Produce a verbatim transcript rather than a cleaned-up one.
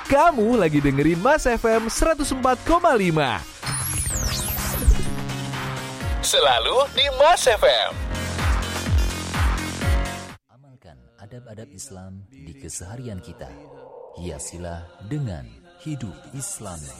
Kamu lagi dengerin Mas F M seratus empat koma lima. Selalu di Mas F M. Amalkan adab-adab Islam di keseharian kita. Hiasilah dengan hidup Islam.